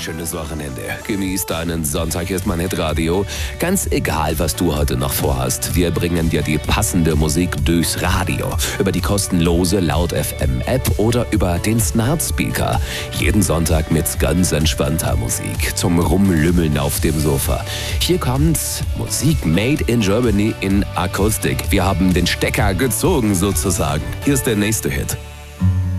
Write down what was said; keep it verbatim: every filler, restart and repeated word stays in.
schönes Wochenende. Genieß deinen Sonntag, ist mein Hitradio. Ganz egal, was du heute noch vorhast. Wir bringen dir die passende Musik durchs Radio. Über die kostenlose Laut F M App oder über den Smart Speaker. Jeden Sonntag mit ganz entspannter Musik. Zum Rumlümmeln auf dem Sofa. Hier kommt Musik made in Germany in Akustik. Wir haben den Stecker gezogen sozusagen. Hier ist der nächste Hit.